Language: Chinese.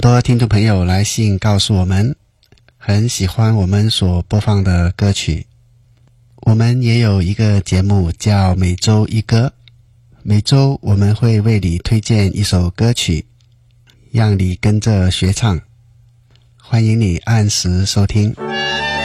多听众朋友来信告诉我们，很喜欢我们所播放的歌曲。我们也有一个节目叫每周一歌，每周我们会为你推荐一首歌曲，让你跟着学唱。欢迎你按时收听。